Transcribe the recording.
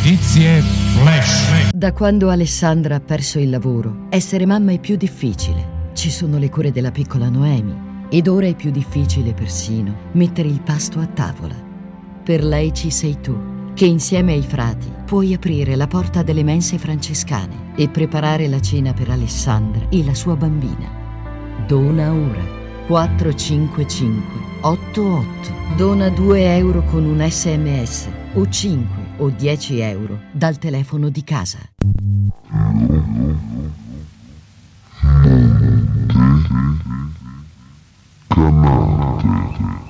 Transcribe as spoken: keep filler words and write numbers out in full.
Notizie flash. Da quando Alessandra ha perso il lavoro, essere mamma è più difficile. Ci sono le cure della piccola Noemi ed ora è più difficile persino mettere il pasto a tavola. Per lei ci sei tu, che insieme ai frati puoi aprire la porta delle mense francescane e preparare la cena per Alessandra e la sua bambina. Dona ora quattro cinque cinque otto otto. Dona due euro con un sms o cinque o dieci euro dal telefono di casa. Canale.